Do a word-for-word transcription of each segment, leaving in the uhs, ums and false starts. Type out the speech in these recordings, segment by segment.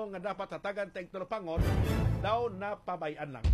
Cayetano nga dapat hatagan tayong tulupangon daw napabayan lang.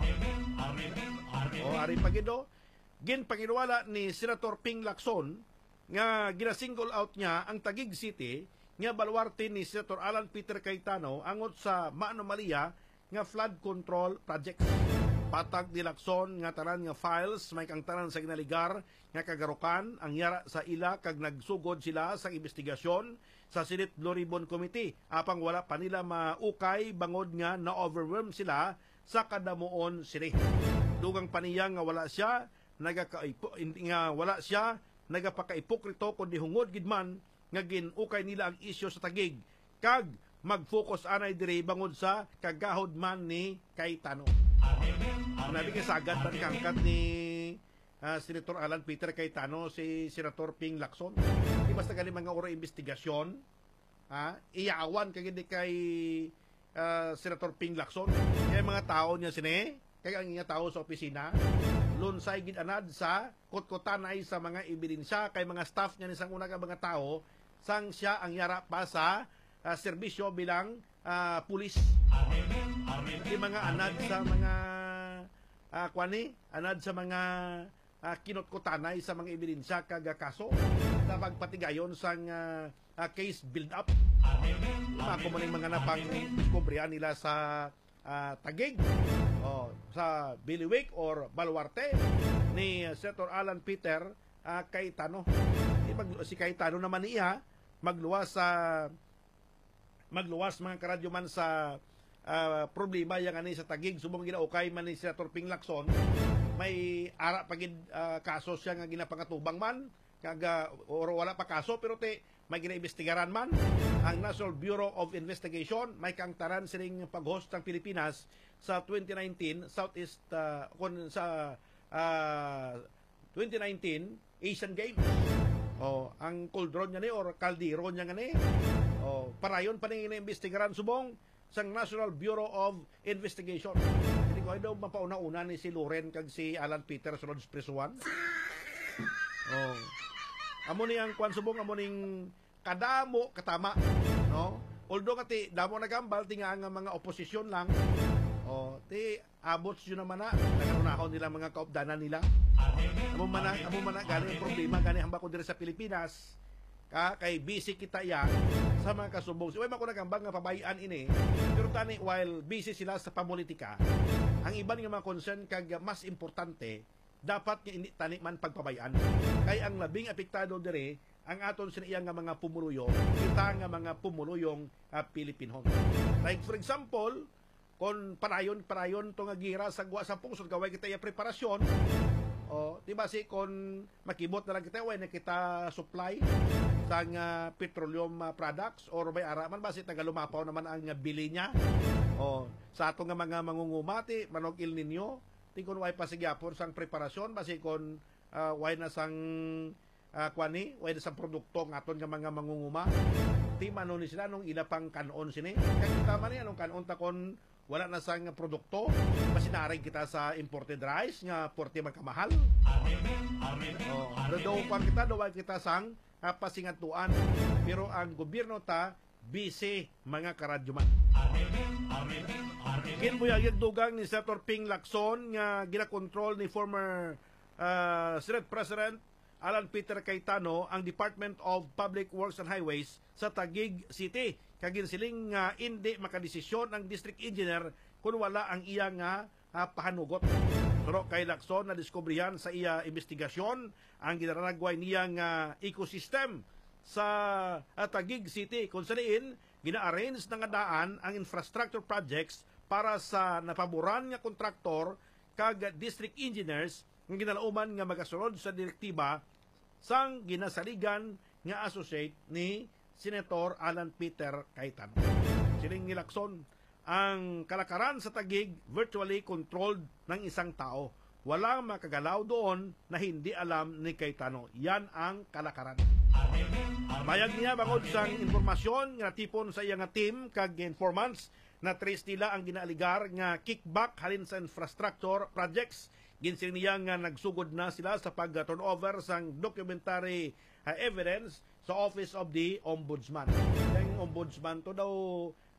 O ari pagido, gin panginwala ni Senator Ping Lacson nga gina-single out niya ang Taguig City nga baluarte ni Senator Alan Peter Cayetano angot sa maanomalya nga flood control projects. Patag ni Lacson nga tanan nga files may kang tanan sa ginaligar nga kagarukan ang yara sa ila kag nagsugod sila sa investigasyon sa Senate Blue Ribbon Committee apang wala pa nila maukay bangod nga na-overwhelm sila sa kadamuon sini. Dugang paniya nga wala siya nagakaipo nga wala siya nagapakaipokrito kundi hungod gid man nga ginukay nila ang isyu sa Taguig kag mag-focus anay diri bangod sa kagahod man ni Cayetano. Nabi kay sagad man kangkat ni uh, Senator Alan Peter Cayetano si Senator Ping Lacson. Di basta gali mga oro investigasyon, ha? Iyawan kay hindi kay uh, Senator Ping Lacson. Kaya mga tao niya sini, kaya ang mga tao sa opisina, lunsay gid anad sa kutkutan ay sa mga ebidensya kay mga staff niya ni sang una ka mga tao sang siya ang yara pa sa uh, serbisyo bilang uh, pulis. Di mga anad sa mga uh, kwani, anad sa mga uh, kinutkutanay sa mga ebidensya kag kaso sa pagpatigayon sang uh, uh, case build up. Ako man mga napang diskubrihan nila sa uh, Taguig o sa Biliwik or Baluarte ni Senator Alan Peter uh, Cayetano. Si Cayetano naman niya magluwas sa magluwas mga karadyo man sa uh, problema yang ani sa Taguig subong ginaukay man ni Senator Ping Lacson may ara pagid uh, kaso siya nga ginapangatubang man kaga or wala pa kaso pero te may ginaimbestigaran man ang National Bureau of Investigation may kang taran sining pag-host ng Pilipinas sa twenty nineteen Southeast uh, kon sa uh, twenty nineteen Asian Games. Oh, ang cauldron niya ni or kaldiron niya nga ni. Oh, parayon pa ning iniimbestigaran subong sang National Bureau of Investigation. Hindi ko daw mapauna-una ni si Loren kag si Alan Peter sulod sa prisuan. Oh. Amo ni ang kwan subong amo ning kadamo katama, no? Although kati damo nagambal tinga nga mga oposisyon lang. Oh, ti abot yun naman na nagkaroon nila mga kaupdanan nila. Amo man na, amo man na galing problema gani hamba ko diri sa Pilipinas. Ka kay busy kita ya sa mga kasubong. Uy mako nagambal nga pabayan ini. Pero tani while busy sila sa pamulitika, ang iban nga mga concern kag mas importante dapat nga hindi tani man pagpabayaan. Kay ang labing apektado diri ang aton siniya nga mga pumuluyo, kita nga mga pumuluyong uh, Pilipinhon. Like for example, kon parayon-parayon to nga gira sa guwa sa pungsod gaway kita ya preparasyon. O, di ba si kon makibot na lang kita way na kita supply sa uh, petroleum uh, products or may araman ba si tagalumapaw naman ang uh, bili niya. O, sa ato nga mga mangungumati, manog Il Nino, ti kon way pasigyapon sang preparasyon basi kon uh, way na sang uh, kwani, way na sang produkto ng aton nga mga mangunguma. Ti mano ni sila nung ila pang kanon sini. Kaya kita man yan, nung kanon ta kon wala na sang produkto, masinarig kita sa imported rice nga porte magkamahal. Oh, do pang kita do kita sang uh, pasingatuan. Pero ang gobyerno ta busy mga karadyoman. Kinbuyag dugang ni Senator Ping Lacson nga gina-control ni former uh, Senate President Alan Peter Cayetano ang Department of Public Works and Highways sa Taguig City. Kagin siling nga uh, hindi makadesisyon ang district engineer kung wala ang iya nga uh, pahanugot. Pero kay Lacson na diskubrihan sa iya investigasyon ang ginaragway niya nga ecosystem sa uh, Taguig City kung saan gina-arrange na nga daan ang infrastructure projects para sa napaboran nga kontraktor kag district engineers nga ginalauman nga magasunod sa direktiba sang ginasaligan nga associate ni Senator Alan Peter Cayetano. Siling ni Lacson, ang kalakaran sa Taguig virtually controlled ng isang tao. Walang makagalaw doon na hindi alam ni Cayetano. Yan ang kalakaran. Bayag niya bangod sang informasyon nga tipon sa iya nga team kag informants na trace nila ang ginaaligar nga kickback halin sa infrastructure projects. Ginsin niya nga nagsugod na sila sa pag-turnover sang documentary uh, evidence sa Office of the Ombudsman. Ang Ombudsman to daw